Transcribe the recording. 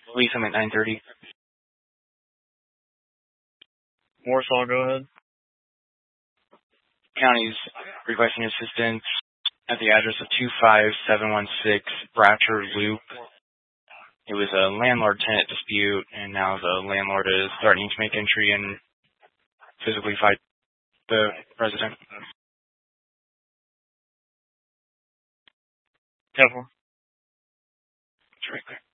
Release him at 9:30. Warsaw, go ahead. County's requesting assistance at the address of 25716 Bratcher Loop. It was a landlord-tenant dispute, and now the landlord is threatening to make entry and physically fight the resident. Careful. It's right there.